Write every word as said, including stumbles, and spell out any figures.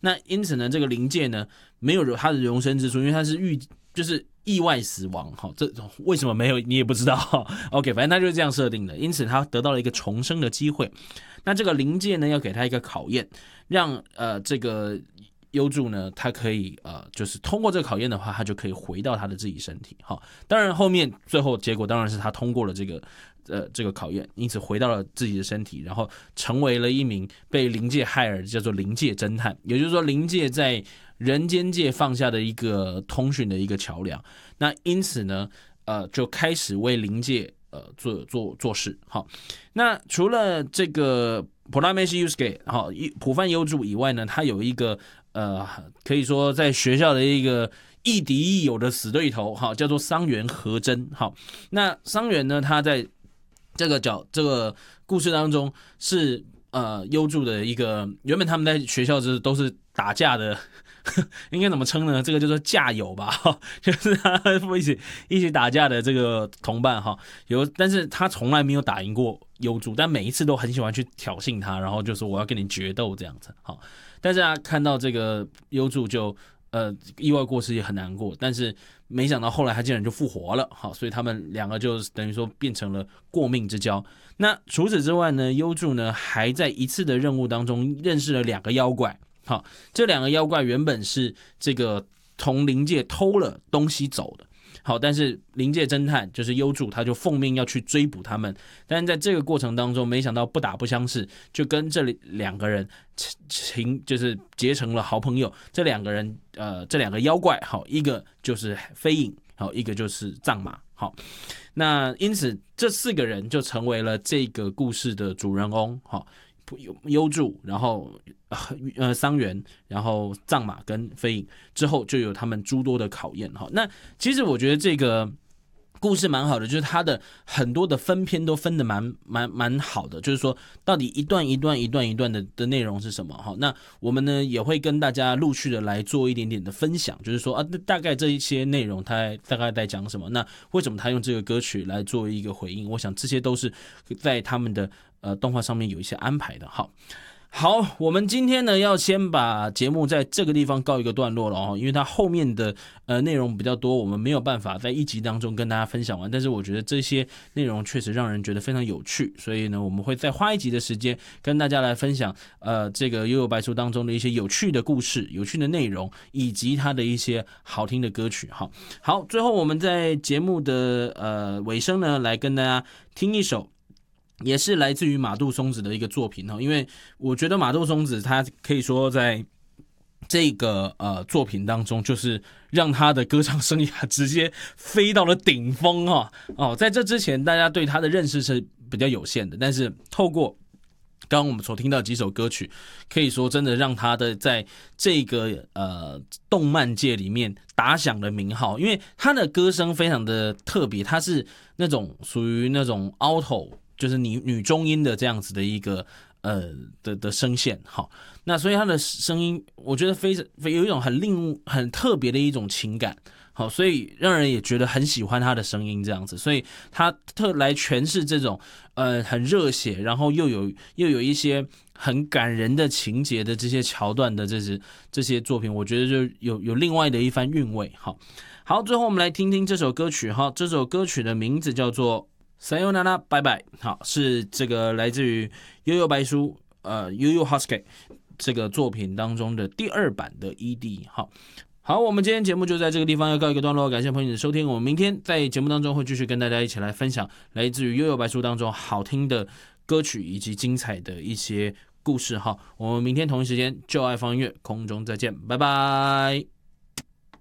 那因此呢，这个灵界呢没有他的容身之处，因为他是预就是意外死亡，这为什么没有你也不知道。OK， 反正他就是这样设定的，因此他得到了一个重生的机会。那这个灵界呢，要给他一个考验，让呃这个幽助呢，他可以呃就是通过这个考验的话，他就可以回到他的自己身体。好，当然后面最后结果当然是他通过了这个呃这个考验，因此回到了自己的身体，然后成为了一名被灵界害而叫做灵界侦探，也就是说灵界在人间界放下的一个通讯的一个桥梁。那因此呢，呃，就开始为灵界呃做做做事。好，那除了这个普拉梅西 Yusuke 好普范幽助以外呢，他有一个呃可以说在学校的一个亦敌亦友的死对头，好，叫做桑原和真。好，那桑原呢，他在这个角这个故事当中是呃幽助的一个，原本他们在学校是都是打架的。应该怎么称呢？这个叫做架友吧，就是他一起一起打架的这个同伴哈。有，但是他从来没有打赢过幽助，但每一次都很喜欢去挑衅他，然后就说我要跟你决斗这样子。好，但是他看到这个幽助就呃意外过世也很难过，但是没想到后来他竟然就复活了，好，所以他们两个就等于说变成了过命之交。那除此之外呢，幽助呢还在一次的任务当中认识了两个妖怪。好，这两个妖怪原本是这个从灵界偷了东西走的，好，但是灵界侦探就是幽助，他就奉命要去追捕他们，但是在这个过程当中，没想到不打不相识，就跟这两个人情就是结成了好朋友。这两个人，呃，这两个妖怪，好，一个就是飞影，好，一个就是藏马，好，那因此这四个人就成为了这个故事的主人翁，好。幽助，然后呃桑原，然后藏马跟飞影，之后就有他们诸多的考验哈。那其实我觉得这个故事蛮好的，就是它的很多的分篇都分的蛮蛮蛮好的，就是说到底一段一段一段一段的的内容是什么哈。那我们呢也会跟大家陆续的来做一点点的分享，就是说啊大概这一些内容它大概在讲什么，那为什么他用这个歌曲来做一个回应，我想这些都是在他们的呃动画上面有一些安排的。好。好，我们今天呢要先把节目在这个地方告一个段落了哦，因为它后面的呃内容比较多，我们没有办法在一集当中跟大家分享完。但是我觉得这些内容确实让人觉得非常有趣，所以呢，我们会再花一集的时间跟大家来分享呃这个幽游白书当中的一些有趣的故事、有趣的内容，以及它的一些好听的歌曲。好，好，最后我们在节目的呃尾声呢，来跟大家听一首。也是来自于马杜松子的一个作品，因为我觉得马杜松子他可以说在这个呃作品当中，就是让他的歌唱生涯直接飞到了顶峰哦哦，在这之前大家对他的认识是比较有限的，但是透过刚刚我们所听到几首歌曲，可以说真的让他的在这个呃动漫界里面打响了名号，因为他的歌声非常的特别，他是那种属于那种 alto。就是女女中音的这样子的一个呃的的声线，好，那所以她的声音，我觉得非常有一种很另很特别的一种情感，好，所以让人也觉得很喜欢她的声音这样子，所以她特来诠释这种呃很热血，然后又有又有一些很感人的情节的这些桥段的这些这些作品，我觉得就有有另外的一番韵味，好，好，最后我们来听听这首歌曲哈，这首歌曲的名字叫做。Sayonara 拜拜，好，是这个来自于幽游白书呃悠悠 Husky 这个作品当中的第二版的 E D。 好，好，我们今天节目就在这个地方要告一个段落，感谢朋友的收听，我们明天在节目当中会继续跟大家一起来分享来自于幽游白书当中好听的歌曲以及精彩的一些故事。好，我们明天同一时间就爱放音乐空中再见，拜拜。